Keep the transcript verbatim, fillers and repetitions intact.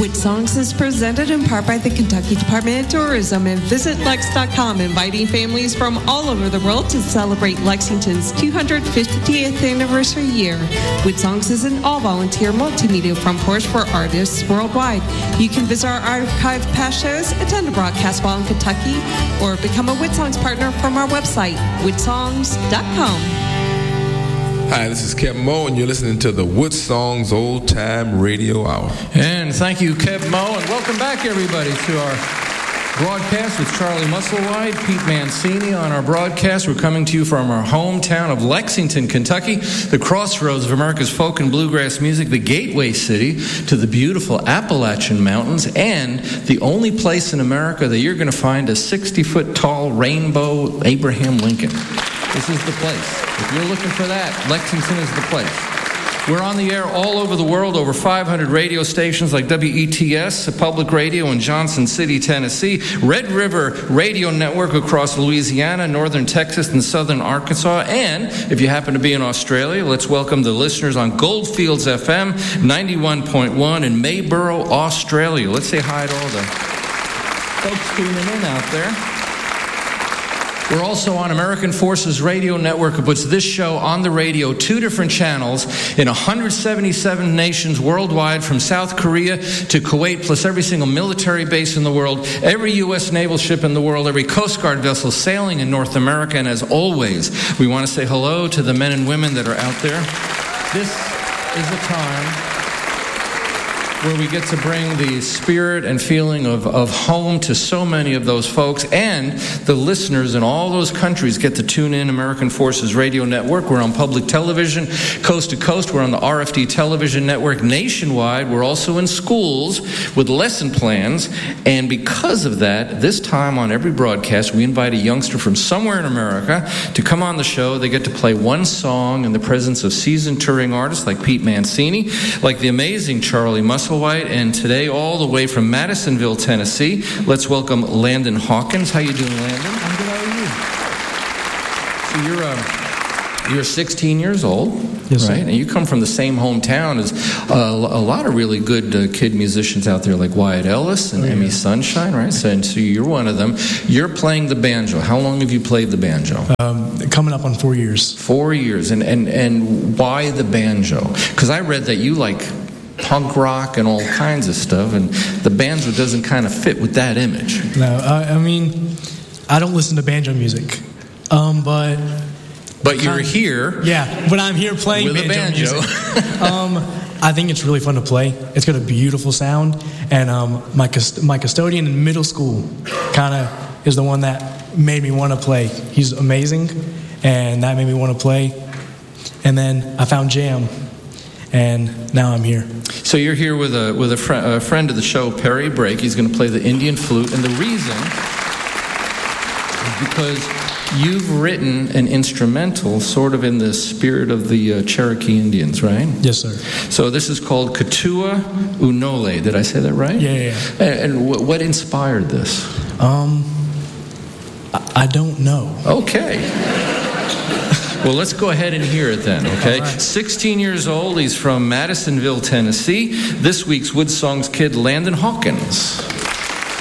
Wood Songs is presented in part by the Kentucky Department of Tourism and Visit Lex dot com, inviting families from all over the world to celebrate Lexington's two hundred fiftieth anniversary year. Wood Songs is an all-volunteer multimedia front porch for artists worldwide. You can visit our archived past shows, attend a broadcast while in Kentucky, or become a Wood Songs partner from our website, wood songs dot com. Hi, this is Kev Moe, and you're listening to the Wood Songs Old Time Radio Hour. And thank you, Kev Moe, and welcome back, everybody, to our broadcast with Charlie Musselwhite, Pete Mancini on our broadcast. We're coming to you from our hometown of Lexington, Kentucky, the crossroads of America's folk and bluegrass music, the gateway city to the beautiful Appalachian Mountains, and the only place in America that you're going to find a sixty-foot tall rainbow Abraham Lincoln. This is the place. If you're looking for that, Lexington is the place. We're on the air all over the world, over five hundred radio stations like W E T S, Public Radio in Johnson City, Tennessee, Red River Radio Network across Louisiana, northern Texas, and southern Arkansas. And if you happen to be in Australia, let's welcome the listeners on Goldfields F M, ninety-one point one in Mayboro, Australia. Let's say hi to all the folks tuning in out there. We're also on American Forces Radio Network, which puts this show on the radio, two different channels in one hundred seventy-seven nations worldwide, from South Korea to Kuwait, plus every single military base in the world, every U S naval ship in the world, every Coast Guard vessel sailing in North America. And as always, we want to say hello to the men and women that are out there. This is a time where we get to bring the spirit and feeling of, of home to so many of those folks, and the listeners in all those countries get to tune in American Forces Radio Network. We're on public television, coast to coast. We're on the R F D television network nationwide. We're also in schools with lesson plans, and because of that, this time on every broadcast, we invite a youngster from somewhere in America to come on the show. They get to play one song in the presence of seasoned touring artists like Pete Mancini, like the amazing Charlie Musselwhite, and today all the way from Madisonville, Tennessee, let's welcome Landon Hawkins. How you doing, Landon? I'm good. How are you? So you're uh, you're sixteen years old, yes, right? Sir. And you come from the same hometown as uh, a lot of really good uh, kid musicians out there, like Wyatt Ellis and oh, yeah. Emmy Sunshine, right? So, and so you're one of them. You're playing the banjo. How long have you played the banjo? Um, coming up on four years. Four years, and and and why the banjo? Because I read that you like punk rock and all kinds of stuff, and the banjo doesn't kind of fit with that image. No, I, I mean, I don't listen to banjo music, um, but but you're of, here, yeah. But I'm here playing with banjo, a banjo. music. um, I think it's really fun to play. It's got a beautiful sound, and um, my my custodian in middle school kind of is the one that made me want to play. He's amazing, and that made me want to play. And then I found jam. And now I'm here. So you're here with a with a, fr- a friend of the show, Perry Brake. He's going to play the Indian flute, and the reason is because you've written an instrumental, sort of in the spirit of the uh, Cherokee Indians, right? Yes, sir. So this is called Katua Unole. Did I say that right? Yeah, yeah. yeah. And, and w- what inspired this? Um, I, I don't know. Okay. Well, let's go ahead and hear it then, okay? Right. sixteen years old, he's from Madisonville, Tennessee. This week's Wood Songs kid, Landon Hawkins.